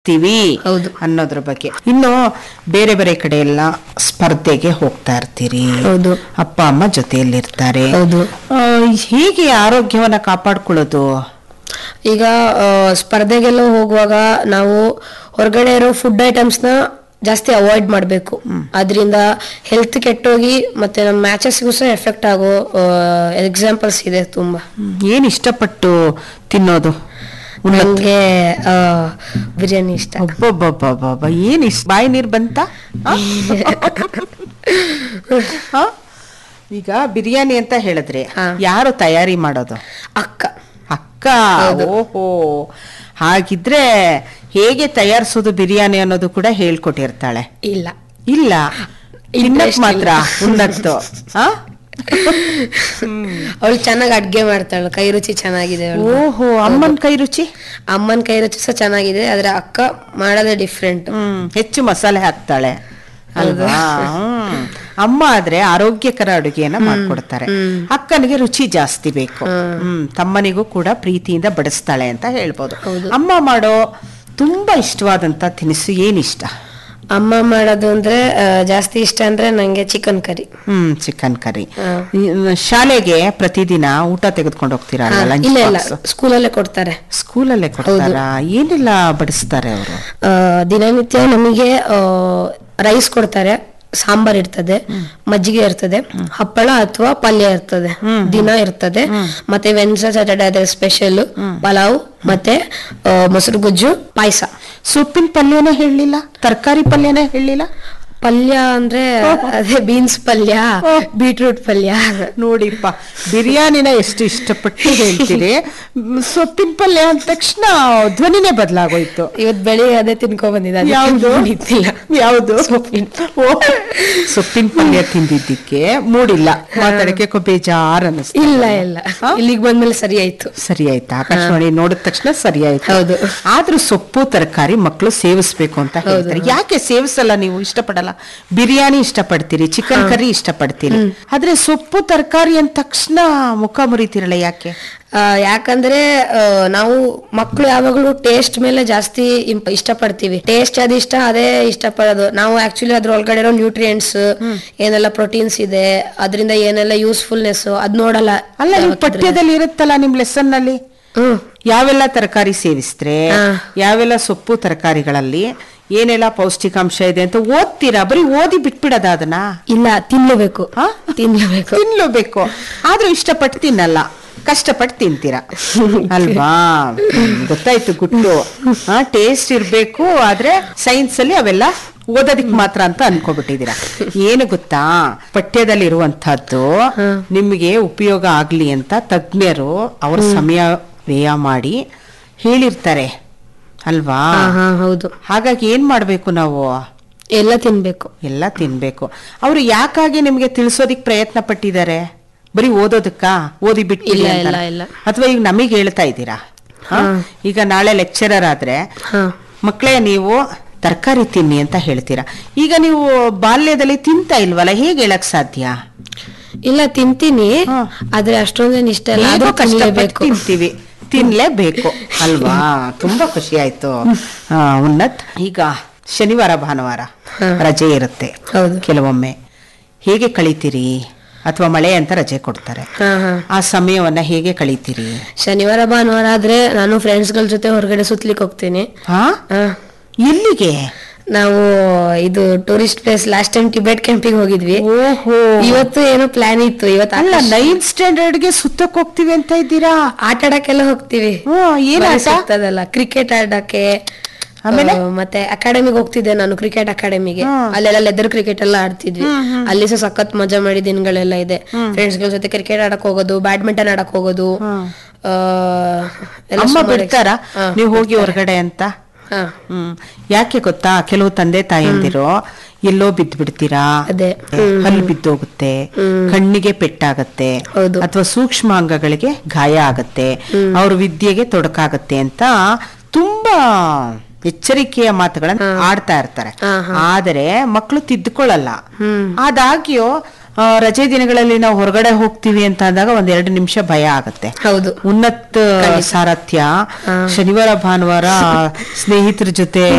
ಹೌದು ಅನ್ನೋದ್ರ ಬಗ್ಗೆ. ಇನ್ನು ಬೇರೆ ಬೇರೆ ಕಡೆ ಎಲ್ಲ ಸ್ಪರ್ಧೆಗೆ ಹೋಗ್ತಾ ಇರ್ತೀರಿ. ಹೌದು. ಅಪ್ಪ ಅಮ್ಮ ಜೊತೆಯಲ್ಲಿರ್ತಾರೆ. ಹೌದು. ಹೇಗೆ ಆರೋಗ್ಯವನ್ನ ಕಾಪಾಡ್ಕೊಳ್ಳೋದು? ಈಗ ಸ್ಪರ್ಧೆಗೆಲ್ಲ ಹೋಗುವಾಗ ನಾವು ಹೊರಗಡೆ ಇರೋ ಫುಡ್ ಐಟಮ್ಸ್ನ ಜಾಸ್ತಿ ಅವಾಯ್ಡ್ ಮಾಡಬೇಕು. ಅದರಿಂದ ಹೆಲ್ತ್ ಕೆಟ್ಟೋಗಿ ಮತ್ತೆ ನಮ್ಮ ಮ್ಯಾಚಸ್ಗೂ ಸಹ ಎಫೆಕ್ಟ್ ಆಗೋ ಎಕ್ಸಾಂಪಲ್ಸ್ ಇದೆ ತುಂಬಾ. ಏನ್ ಇಷ್ಟಪಟ್ಟು ತಿನ್ನೋದು? ನಂಗೆ ಬಿರಿಯಾನಿ ಇಷ್ಟ. ಒಬ್ಬೊಬ್ಬೊಬ್ಬೊಬ್ಬ ಏನ್ ಇಷ್ಟ, ಬಾಯಿ ನೀರ್ ಬಂತ? ಈಗ ಬಿರಿಯಾನಿ ಅಂತ ಹೇಳಿದ್ರೆ ಯಾರು ತಯಾರಿ ಮಾಡೋದು? ಅಕ್ಕ. ಅಕ್ಕ. ಓಹೋ, ಹಾಗಿದ್ರೆ ಹೇಗೆ ತಯಾರಿಸೋದು ಬಿರಿಯಾನಿ ಅನ್ನೋದು ಕೂಡ ಹೇಳ್ಕೊಟ್ಟಿರ್ತಾಳೆ. ಇಲ್ಲ ಇಲ್ಲ, ತಿನ್ನಕ್ ಮಾತ್ರ ಉನ್ನತ್ತು. ಅವಳು ಚೆನ್ನಾಗಿ ಅಡ್ಗೆ ಮಾಡ್ತಾಳು, ಕೈ ರುಚಿ ಚೆನ್ನಾಗಿದೆ. ಓಹೋ, ಅಮ್ಮನ್ ಕೈ ರುಚಿ? ಅಮ್ಮನ್ ಕೈ ರುಚಿ ಸಹ ಚೆನ್ನಾಗಿದೆ, ಆದ್ರೆ ಅಕ್ಕ ಮಾಡೋದೇ ಡಿಫ್ರೆಂಟ್. ಹೆಚ್ಚು ಮಸಾಲೆ ಹಾಕ್ತಾಳೆ ಅಲ್ವಾ? ಅಮ್ಮ ಆದ್ರೆ ಆರೋಗ್ಯಕರ ಅಡುಗೆಯನ್ನ ಮಾಡ್ಕೊಡ್ತಾರೆ. ಅಕ್ಕನಿಗೆ ರುಚಿ ಜಾಸ್ತಿ ಬೇಕು. ತಮ್ಮನಿಗೂ ಕೂಡ ಪ್ರೀತಿಯಿಂದ ಬಡಿಸ್ತಾಳೆ ಅಂತ ಹೇಳ್ಬೋದು. ಅಮ್ಮ ಮಾಡೋ ತುಂಬಾ ಇಷ್ಟವಾದಂತ ತಿನಿಸು ಏನಿಷ್ಟ? ಅಮ್ಮ ಮಾಡೋದು ಅಂದ್ರೆ ಜಾಸ್ತಿ ಇಷ್ಟ ಅಂದ್ರೆ ನಂಗೆ ಚಿಕನ್ ಕರಿ. Chicken curry. ಶಾಲೆಗೆ ಪ್ರತಿದಿನ ಊಟ ತೆಗೆದುಕೊಂಡು ಹೋಗ್ತೀರಾ? ಇಲ್ಲ, ಸ್ಕೂಲಲ್ಲೇ ಕೊಡ್ತಾರೆ. ಸ್ಕೂಲಲ್ಲೇ ಕೊಡ್ತಾರಾ? ಏನೆಲ್ಲ ಬಡಿಸ್ತಾರೆ ಅವರು? ದಿನನಿತ್ಯ ನಮಗೆ ರೈಸ್ ಕೊಡ್ತಾರೆ, ಸಾಂಬಾರ್ ಇರ್ತದೆ, ಮಜ್ಜಿಗೆ ಇರ್ತದೆ, ಹಪ್ಪಳ ಅಥವಾ ಪಲ್ಯ ಇರ್ತದೆ, ದಿನ ಇರ್ತದೆ. ಮತ್ತೆ ವೆನ್ಸ್ಡೇ ಸ್ಯಾಟರ್ಡೇ ಅದೇ ಸ್ಪೆಷಲ್ ಪಲಾವ್ ಮತ್ತೆ ಮೊಸರು ಗೊಜ್ಜು, ಪಾಯಸ. ಸೊಪ್ಪಿನ ಪಲ್ಯನೇ ಹೇಳಲಿಲ್ಲ, ತರಕಾರಿ ಪಲ್ಯನೇ ಹೇಳಲಿಲ್ಲ. ಪಲ್ಯ ಅಂದ್ರೆ ಅದೇ ಬೀನ್ಸ್ ಪಲ್ಯ, ಬೀಟ್ರೂಟ್ ಪಲ್ಯ. ನೋಡಿಪ್ಪ, ಬಿರಿಯಾನಿನ ಎಷ್ಟು ಇಷ್ಟಪಟ್ಟು ಹೇಳ್ತೀರಿ, ಸೊಪ್ಪಿನ ಪಲ್ಯ ಅಂದ ತಕ್ಷಣ ಧ್ವನಿನೇ ಬದಲಾಗೋಯ್ತು. ಇವತ್ ಬೆಳಿಗ್ಗೆ ಅದೇ ತಿನ್ಕೊಂಡ್ ಬಂದಿದ್ದ. ಯಾವುದು? ಸೊಪ್ಪಿನ ಪಲ್ಯ ತಿಂದಿದ್ದಕ್ಕೆ ಮೂಡಿಲ್ಲ, ಮಾತಾಡಕ್ಕೆ ಬೇಜಾರ್ ಅನ್ನಿಸ್ತು. ಇಲ್ಲ, ಇಲ್ಲಿಗೆ ಬಂದ್ಮೇಲೆ ಸರಿ ಆಯ್ತು. ಸರಿ ಆಯ್ತು, ಆಕಾಶವಾಣಿ ನೋಡಿದ ತಕ್ಷಣ ಸರಿ ಆಯ್ತು. ಹೌದು. ಆದ್ರೂ ಸೊಪ್ಪು ತರಕಾರಿ ಮಕ್ಕಳು ಸೇವಿಸ್ಬೇಕು ಅಂತ ಹೇಳ್ತಾರೆ. ಯಾಕೆ ಸೇವಿಸಲ್ಲ ನೀವು? ಇಷ್ಟಪಡಲ್ಲ? ಬಿರಿಯಾನಿ ಇಷ್ಟಪಡ್ತೀರಿ, ಚಿಕನ್ ಕರಿ ಇಷ್ಟಪಡ್ತೀರಿ, ಆದ್ರೆ ಸೊಪ್ಪು ತರಕಾರಿ ಅಂದ ತಕ್ಷಣ ಮುಖ ಮುರಿತಿರಲ್ಲ, ಯಾಕೆ? ಯಾಕಂದ್ರೆ ನಾವು ಮಕ್ಕಳು ಯಾವಾಗಲೂ ಟೇಸ್ಟ್ ಮೇಲೆ ಜಾಸ್ತಿ ಇಷ್ಟಪಡ್ತೀವಿ. ಟೇಸ್ಟ್ ಅದಿಷ್ಟ, ಅದೇ ಇಷ್ಟಪಡೋದು ನಾವು. ಆಕ್ಚುಲಿ ಅದ್ರ ಒಳಗಡೆ ಇರೋ ನ್ಯೂಟ್ರಿಯೆಂಟ್ಸ್, ಏನೆಲ್ಲ ಪ್ರೋಟೀನ್ಸ್ ಇದೆ, ಅದರಿಂದ ಏನೆಲ್ಲ ಯೂಸ್ಫುಲ್ನೆಸ್ ಅದ್ ನೋಡಲ್ಲ. ಅಲ್ಲ, ನಿಮ್ ಪಠ್ಯದಲ್ಲಿ ಇರುತ್ತಲ್ಲ ನಿಮ್ ಲೆಸನ್ ನಲ್ಲಿ ಯಾವೆಲ್ಲ ತರಕಾರಿ ಸೇವಿಸ್ತ್ರೆ, ಯಾವೆಲ್ಲ ಸೊಪ್ಪು ತರಕಾರಿಗಳಲ್ಲಿ ಏನೆಲ್ಲ ಪೌಷ್ಟಿಕಾಂಶ ಇದೆ ಅಂತ ಓದ್ತೀರಾ? ಬರೀ ಓದಿ ಬಿಟ್ಬಿಡದ ಅದನ್ನ? ಇಲ್ಲ, ತಿನ್ಲೇಬೇಕು. ತಿನ್ಲೇಬೇಕು, ಆದ್ರೂ ಇಷ್ಟಪಟ್ಟು ತಿನ್ನಲ್ಲ, ಕಷ್ಟಪಟ್ಟು ತಿಂತೀರಾ ಅಲ್ವಾ? ಗೊತ್ತಾಯ್ತು ಗುಟ್ಟು. ಟೇಸ್ಟ್ ಇರ್ಬೇಕು, ಆದ್ರೆ ಸೈನ್ಸ್ ಅಲ್ಲಿ ಅವೆಲ್ಲ ಓದೋದಿಕ್ ಮಾತ್ರ ಅಂತ ಅನ್ಕೋಬಿಟ್ಟಿದ್ದೀರಾ. ಏನು ಗೊತ್ತಾ, ಪಠ್ಯದಲ್ಲಿ ಇರುವಂತಹದ್ದು ನಿಮಗೆ ಉಪಯೋಗ ಆಗ್ಲಿ ಅಂತ ತಜ್ಞರು ಅವ್ರ ಸಮಯ ವ್ಯಯ ಮಾಡಿ ಹೇಳಿರ್ತಾರೆ ಅಲ್ವಾ? ಹೌದು. ಹಾಗಾಗಿ ಏನ್ ಮಾಡ್ಬೇಕು ನಾವು? ಎಲ್ಲ ತಿನ್ಬೇಕು. ಅವ್ರು ಯಾಕಾಗಿ ನಿಮ್ಗೆ ತಿಳಿಸೋದಿಕ್ ಪ್ರಯತ್ನ ಪಟ್ಟಿದ್ದಾರೆ? ಬರೀ ಓದೋದಕ್ಕ? ಓದಿ ಬಿಟ್ಟಿಲ್ಲ, ಅಥವಾ ಈಗ ನಮಗ್ ಹೇಳ್ತಾ ಇದ್ದೀರಾ? ಈಗ ನಾಳೆ ಲೆಕ್ಚರರ್ ಆದ್ರೆ ಮಕ್ಕಳೇ ನೀವು ತರಕಾರಿ ತಿನ್ನಿ ಅಂತ ಹೇಳ್ತೀರಾ. ಈಗ ನೀವು ಬಾಲ್ಯದಲ್ಲಿ ತಿಂತಾ ಇಲ್ವಲ್ಲ, ಹೇಗೆ ಹೇಳಕ್ ಸಾಧ್ಯ? ಇಲ್ಲ, ತಿಂತೀನಿ, ಆದ್ರೆ ಅಷ್ಟೊಂದೇನು ಇಷ್ಟ ಇಲ್ಲ. ತಿಂತೀವಿ, ತಿನ್ಲೇಬೇಕು ಅಲ್ವಾ? ತುಂಬಾ ಖುಷಿ ಆಯ್ತು ಉನ್ನತ್. ಈಗ ಶನಿವಾರ ಭಾನುವಾರ ರಜೆ ಇರುತ್ತೆ ಕೆಲವೊಮ್ಮೆ, ಹೇಗೆ ಕಳೀತೀರಿ? ಅಥವಾ ಮಳೆ ಅಂತ ರಜೆ ಕೊಡ್ತಾರೆ, ಆ ಸಮಯವನ್ನ ಹೇಗೆ ಕಳೀತೀರಿ? ಶನಿವಾರ ಭಾನುವಾರ ಆದ್ರೆ ನಾನು ಫ್ರೆಂಡ್ಸ್ ಗಳ ಜೊತೆ ಹೊರಗಡೆ ಸುತ್ತಲಿಕ್ಕೆ ಹೋಗ್ತೀನಿ. ಎಲ್ಲಿಗೆ? ನಾವು ಇದು tourist place, last time Tibet camping ಹೋಗಿದ್ವಿ. ಇವತ್ತು ಏನೋ ಪ್ಲಾನ್ ಇತ್ತು. ಇವತ್ತು ಅಲ್ಲ, 9th ಸ್ಟ್ಯಾಂಡರ್ಡ್ ಗೆ ಸುತ್ತಕ್ ಹೋಗ್ತೀವಿ ಅಂತ ಇದ್ದೀರಾ? ಆಟ ಆಡಕ್ಕೆಲ್ಲ ಹೋಗ್ತೀವಿ. ಏನಾಗ್ತದಲ್ಲ, ಕ್ರಿಕೆಟ್ ಆಡಕ್ಕೆ. ಆಮೇಲೆ ಮತ್ತೆ ಅಕಾಡೆಮಿಗೆ ಹೋಗ್ತಿದ್ದೆ ನಾನು, ಕ್ರಿಕೆಟ್ ಅಕಾಡೆಮಿಗೆ. ಅಲ್ಲೆಲ್ಲ ಲೆದರ್ ಕ್ರಿಕೆಟ್ ಎಲ್ಲ ಆಡ್ತಿದ್ವಿ. ಅಲ್ಲಿ ಸಹ ಸಖತ್ ಮಜಾ ಮಾಡಿ ದಿನಗಳೆಲ್ಲ ಇದೆ. ಫ್ರೆಂಡ್ಸ್ ಗಳ ಜೊತೆ ಕ್ರಿಕೆಟ್ ಆಡಕ್ ಹೋಗೋದು, ಬ್ಯಾಡ್ಮಿಂಟನ್ ಆಡಕ್ ಹೋಗೋದು. ಅಮ್ಮ ಬಿಡ್ತಾರಾ ನೀವು ಹೋಗಿ ಹೊರಗಡೆ ಅಂತ? ಯಾಕೆ ಗೊತ್ತಾ, ಕೆಲವು ತಂದೆ ತಾಯಂದಿರು ಎಲ್ಲೋ ಬಿದ್ದು ಬಿಡ್ತೀರಾ, ಹಲ್ಲು ಬಿದ್ದೋಗುತ್ತೆ, ಕಣ್ಣಿಗೆ ಪೆಟ್ಟಾಗತ್ತೆ, ಅಥವಾ ಸೂಕ್ಷ್ಮ ಅಂಗಗಳಿಗೆ ಗಾಯ ಆಗತ್ತೆ, ಅವ್ರ ವಿದ್ಯೆಗೆ ತೊಡಕಾಗತ್ತೆ ಅಂತ ತುಂಬಾ ಎಚ್ಚರಿಕೆಯ ಮಾತುಗಳನ್ನ ಆಡ್ತಾ ಇರ್ತಾರೆ. ಆದರೆ ಮಕ್ಕಳು ತಿದ್ದುಕೊಳ್ಳಲ್ಲ. ಆದಾಗ್ಯೂ ರಜೆ ದಿನಗಳಲ್ಲಿ ನಾವು ಹೊರಗಡೆ ಹೋಗ್ತೀವಿ ಅಂತ ಅಂದಾಗ 1-2 ನಿಮಿಷ ಭಯ ಆಗತ್ತೆ. ಹೌದು. ಉನ್ನತ ಸಾರಥ್ಯ, ಶನಿವಾರ ಭಾನುವಾರ ಸ್ನೇಹಿತರ ಜೊತೆ